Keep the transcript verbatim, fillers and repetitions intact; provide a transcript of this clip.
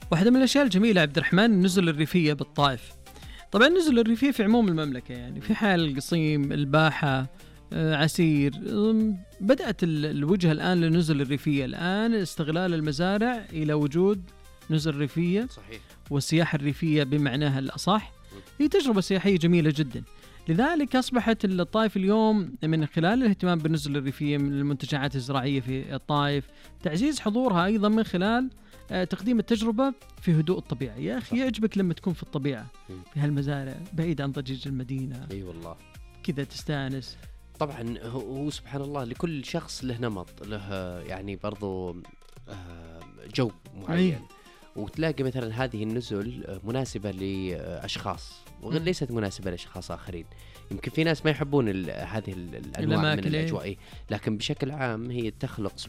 واحدة من الأشياء الجميلة عبد الرحمن النزل الريفية بالطائف. طبعا النزل الريفية في عموم المملكة، يعني في حال القصيم، الباحة، عسير. بدأت الوجهة الآن لنزل الريفية، الآن استغلال المزارع إلى وجود نزل ريفية. صحيح. والسياحة الريفية بمعناها الأصح هي تجربة سياحية جميلة جدا. لذلك أصبحت الطائف اليوم من خلال الاهتمام بالنزل الريفية من المنتجعات الزراعية في الطائف، تعزيز حضورها أيضا من خلال تقديم التجربة في هدوء الطبيعة. يا أخي يعجبك لما تكون في الطبيعة في هالمزارع بعيد عن ضجيج المدينة. أي والله كذا تستانس. طبعا هو سبحان الله لكل شخص له نمط، له يعني برضو جو معين. أي. وتلاقي مثلا هذه النزل مناسبة لأشخاص وغير ليست مناسبة لأشخاص آخرين. يمكن في ناس ما يحبون هذه الأنواع من الأجواء، لكن بشكل عام هي تخلق